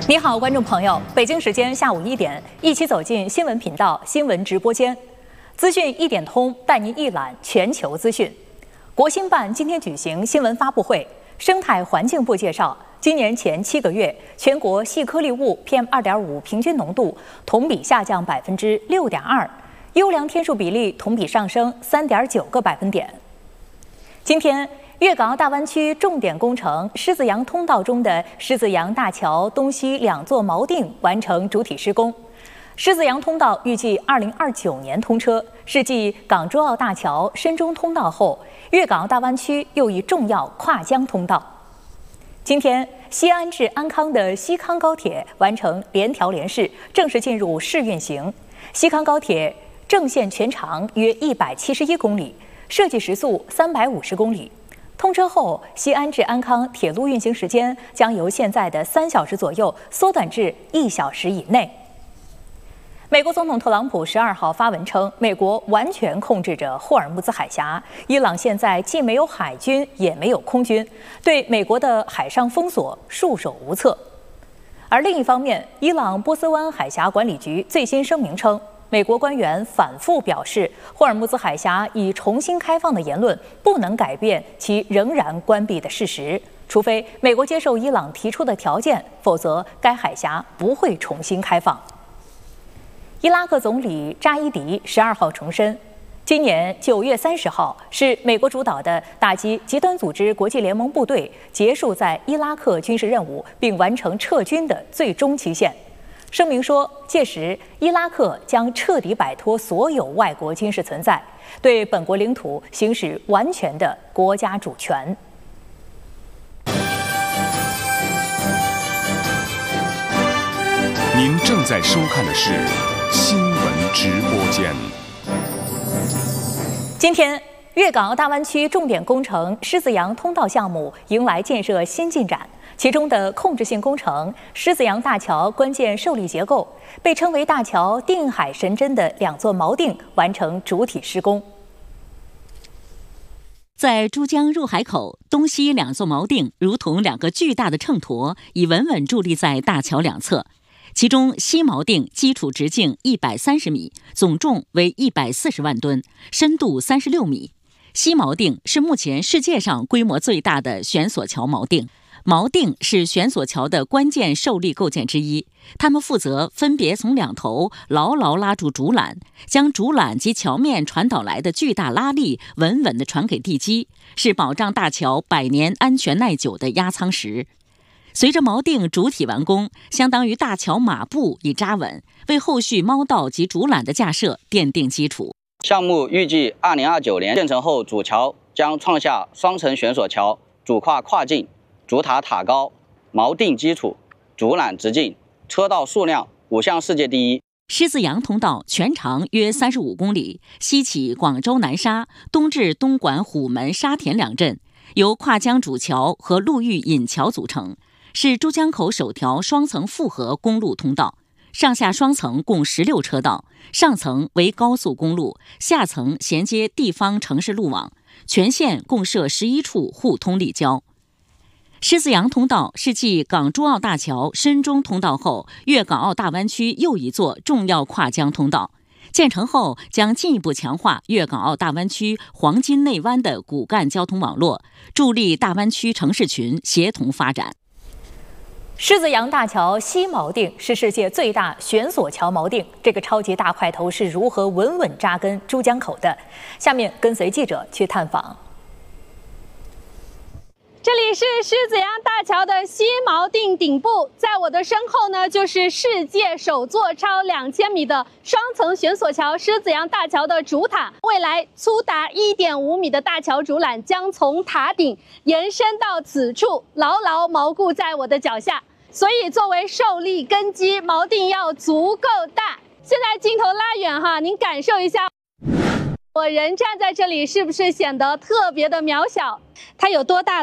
你好，观众朋友，北京时间下午1点，一起走进新闻频道新闻直播间，资讯一点通，带您一览全球资讯。国新办今天举行新闻发布会，生态环境部介绍，今年前7个月，全国细颗粒物 PM2.5 平均浓度同比下降6.2%，优良天数比例同比上升3.9个百分点。今天，粤港澳大湾区重点工程狮子洋通道中的狮子洋大桥东西2座锚定完成主体施工。狮子洋通道预计2029年通车，是继港珠澳大桥深中通道后，粤港澳大湾区又一重要跨江通道。今天，西安至安康的西康高铁完成联调联试，正式进入试运行。西康高铁正线全长约171公里，设计时速350公里。通车后，西安至安康铁路运行时间将由现在的3小时左右缩短至1小时以内。美国总统特朗普12号发文称，美国完全控制着霍尔木兹海峡，伊朗现在既没有海军也没有空军，对美国的海上封锁束手无策。而另一方面，伊朗波斯湾海峡管理局最新声明称，美国官员反复表示，霍尔木兹海峡已重新开放的言论不能改变其仍然关闭的事实，除非美国接受伊朗提出的条件，否则该海峡不会重新开放。伊拉克总理扎伊迪12号重申，今年9月30号是美国主导的打击极端组织国际联盟部队结束在伊拉克军事任务并完成撤军的最终期限。声明说，届时伊拉克将彻底摆脱所有外国军事存在，对本国领土行使完全的国家主权。 您正在收看的是新闻直播间。 今天，粤港澳大湾区重点工程狮子洋通道项目迎来建设新进展。其中的控制性工程狮子洋大桥关键受力结构，被称为大桥定海神针的2座锚定完成主体施工。 在珠江入海口东西2座锚定如同2个巨大的秤砣，已稳稳伫立在大桥两侧。其中西锚定基础直径130米，总重为140万吨，深度36米。西锚定是目前世界上规模最大的悬索桥锚定。锚定是悬索桥的关键受力构件之一，它们负责分别从2头牢牢拉住竹缆，将竹缆及桥面传导来的巨大拉力稳稳地传给地基，是保障大桥100年安全耐久的压舱石。随着锚定主体完工，相当于大桥马步已扎稳，为后续锚道及竹缆的架设奠定基础。 项目预计2029年建成后，主桥将创下双层悬索桥、主跨跨径、主塔塔高、锚定基础、竹缆直径、车道数量5项世界第一。 狮子洋通道全长约35公里，西起广州南沙，东至东莞虎门沙田2镇，由跨江主桥和陆域引桥组成，是珠江口首条双层复合公路通道。上下双层共16车道，上层为高速公路，下层衔接地方城市路网，全线共设11处互通立交。狮子洋通道是继港珠澳大桥深中通道后，粤港澳大湾区又一座重要跨江通道。建成后将进一步强化粤港澳大湾区黄金内湾的骨干交通网络，助力大湾区城市群协同发展。 狮子洋大桥西锚定是世界最大悬索桥锚定，这个超级大块头是如何稳稳扎根珠江口的？下面跟随记者去探访。 这里是狮子洋大桥的西锚定顶部，在我的身后呢，就是世界首座超2000米的双层悬索桥狮子洋大桥的主塔。未来粗达1.5米的大桥主缆将从塔顶延伸到此处，牢牢锚固在我的脚下。所以作为受力根基，锚定要足够大。现在镜头拉远哈，您感受一下，我人站在这里是不是显得特别的渺小？它有多大？